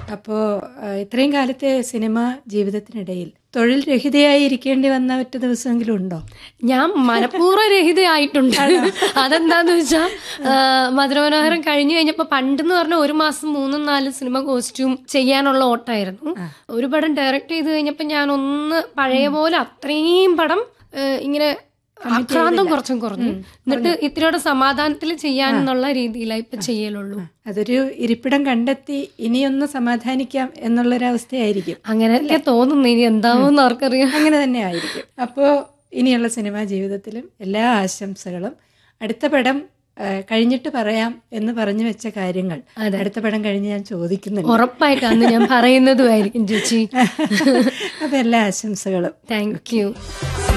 അപ്പോൾ ഇത്രയും കാലത്തെ സിനിമ ജീവിതത്തിനിടയിൽ തൊഴിൽ രഹിതയായി ഇരിക്കേണ്ടി വന്ന ഒറ്റ ദിവസമെങ്കിലും ഉണ്ടോ? ഞാൻ മനഃപൂർവ്വ രഹിതയായിട്ടുണ്ട്. അതെന്താന്ന് വെച്ചാൽ മധുരമനോഹരം കഴിഞ്ഞു കഴിഞ്ഞപ്പോ പണ്ടെന്ന് പറഞ്ഞാൽ 1 മാസം 3-4 സിനിമ കോസ്റ്റ്യൂം ചെയ്യാനുള്ള ഓട്ടമായിരുന്നു. ഒരു പടം ഡയറക്റ്റ് ചെയ്ത് കഴിഞ്ഞപ്പോ ഞാൻ ഒന്ന് പഴയ പോലെ അത്രയും പടം ഇങ്ങനെ ആക്രാന്തം കുറച്ചും കുറഞ്ഞു. എന്നിട്ട് ഇത്തിരിയോടെ സമാധാനത്തിൽ ചെയ്യാനെന്നുള്ള രീതിയിലാണ് ഇപ്പൊ ചെയ്യലുള്ളൂ. അതൊരു ഇരിപ്പിടം കണ്ടെത്തി ഇനിയൊന്ന് സമാധാനിക്കാം എന്നുള്ളൊരവസ്ഥയായിരിക്കും. അങ്ങനെയല്ലേ തോന്നുന്നു. ഇനി എന്താവോന്ന് ആർക്കറിയാം. അങ്ങനെ തന്നെ ആയിരിക്കും. അപ്പോൾ ഇനിയുള്ള സിനിമാ ജീവിതത്തിലും എല്ലാ ആശംസകളും. അടുത്ത പടം കഴിഞ്ഞിട്ട് പറയാം എന്ന് പറഞ്ഞു വെച്ച കാര്യങ്ങൾ അടുത്ത പടം കഴിഞ്ഞ് ഞാൻ ചോദിക്കുന്നുണ്ട്. ഉറപ്പായിട്ട് അന്ന് ഞാൻ പറയുന്നതുമായിരിക്കും ചേച്ചി. അപ്പൊ എല്ലാ ആശംസകളും. Thank you.